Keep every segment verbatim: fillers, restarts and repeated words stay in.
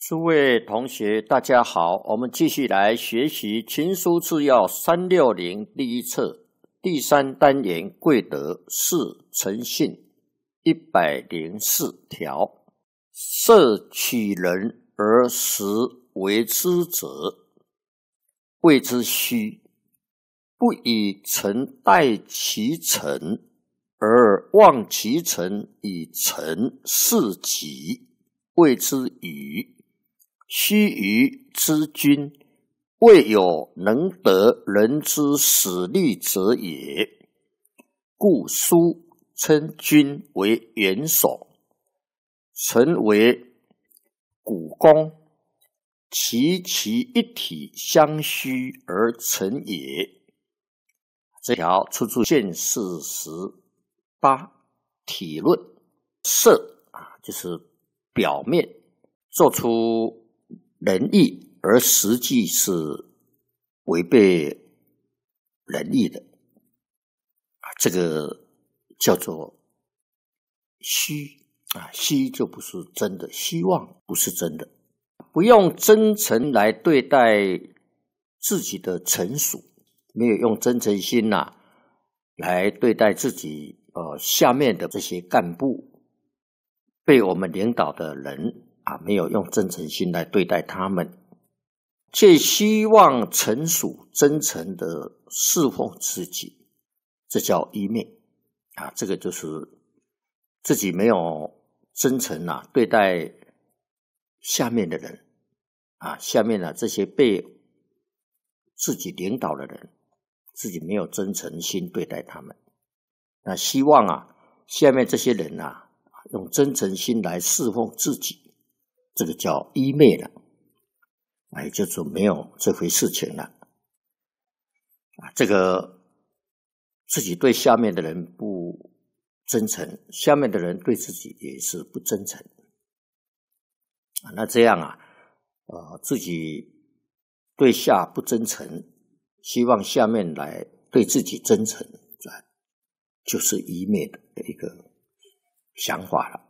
诸位同学，大家好，我们继续来学习《群书治要》三六零第一册第三单元贵德是诚信一百零四条。设取人而实为之者，谓之虚。不以诚待其诚，而忘其诚以诚事己，谓之愚。须臾之君，未有能得人之使力者也。故书称君为元首，臣为股肱，其其一体相虚而成也。这条出自《宪事十八体论》。设啊，就是表面做出仁义，而实际是违背仁义的，这个叫做虚啊，虚就不是真的，希望不是真的。不用真诚来对待自己的臣属，没有用真诚心呐、啊、来对待自己呃下面的这些干部，被我们领导的人啊，没有用真诚心来对待他们，却希望臣属真诚的侍奉自己，这叫愚昧啊！这个就是自己没有真诚啊对待下面的人啊，下面啊这些被自己领导的人，自己没有真诚心对待他们，那希望啊下面这些人啊用真诚心来侍奉自己，这个叫愚昧了，也就是没有这回事情了。啊，这个自己对下面的人不真诚，下面的人对自己也是不真诚。啊，那这样啊，呃，自己对下不真诚，希望下面来对自己真诚，就是愚昧的一个想法了。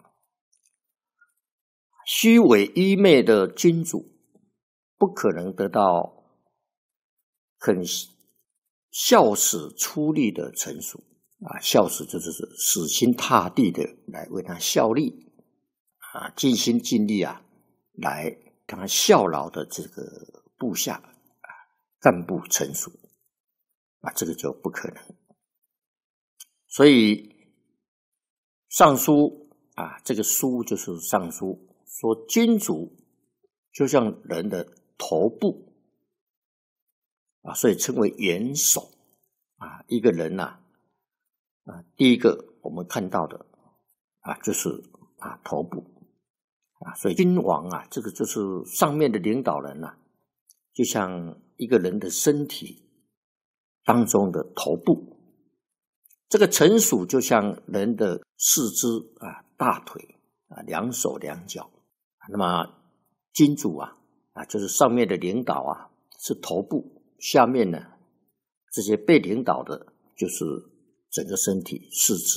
虚伪愚昧的君主不可能得到很孝死出力的臣属啊，孝死就是死心塌地的来为他效力啊，尽心尽力啊来跟他效劳的这个部下啊干部臣属啊，这个就不可能。所以尚书啊，这个书就是尚书说，君主就像人的头部啊，所以称为元首啊。一个人呐 啊, 啊，第一个我们看到的啊，就是啊头部啊，所以君王啊，这个就是上面的领导人呐、啊，就像一个人的身体当中的头部。这个臣属就像人的四肢啊，大腿啊，两手两脚。那么君主啊啊，就是上面的领导啊是头部，下面呢这些被领导的就是整个身体四肢。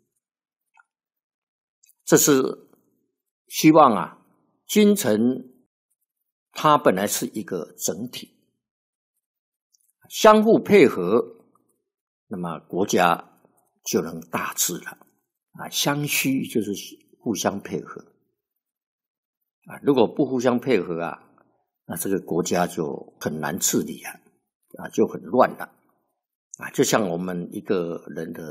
这是希望啊君臣它本来是一个整体，相互配合，那么国家就能大治了啊。相虚就是互相配合啊，如果不互相配合啊，那这个国家就很难治理啊，啊就很乱了啊。就像我们一个人的